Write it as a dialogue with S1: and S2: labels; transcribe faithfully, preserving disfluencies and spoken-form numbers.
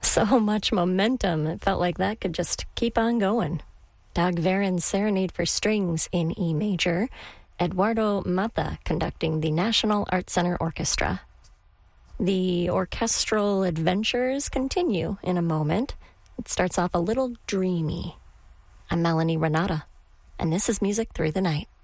S1: So much momentum, it felt like that could just keep on going. Dag Veren's Serenade for Strings in E major, Eduardo Mata conducting the National Art Center Orchestra. The orchestral adventures continue in a moment. It starts off a little dreamy. I'm Melanie Renata, and this is Music Through the Night.